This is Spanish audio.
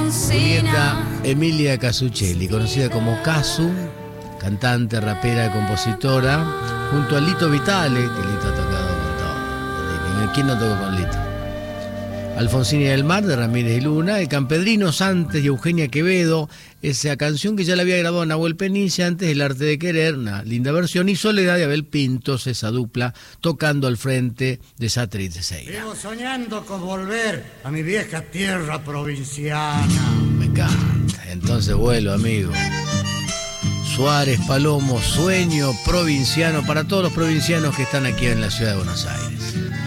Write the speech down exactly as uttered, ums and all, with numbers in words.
Julieta Emilia Casuccelli, conocida como Casu, cantante, rapera, compositora, junto a Lito Vitale, que Lito ha tocado con todo. ¿Quién no tocó con Lito? Alfonsina del Mar, de Ramírez y Luna, el Campedrino Santos y Eugenia Quevedo, esa canción que ya la había grabado Nahuel Peniche antes, El Arte de Querer, una linda versión, y Soledad de Abel Pintos, esa dupla, tocando al frente de Satriz de Seira. Vivo soñando con volver a mi vieja tierra provinciana. Me encanta, entonces vuelo, amigo. Suárez Palomo, sueño provinciano para todos los provincianos que están aquí en la ciudad de Buenos Aires.